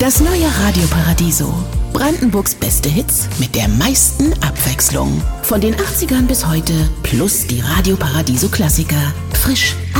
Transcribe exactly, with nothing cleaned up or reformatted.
Das neue Radio Paradiso. Brandenburgs beste Hits mit der meisten Abwechslung. Von den achtzigern bis heute plus die Radio Paradiso Klassiker. Frisch,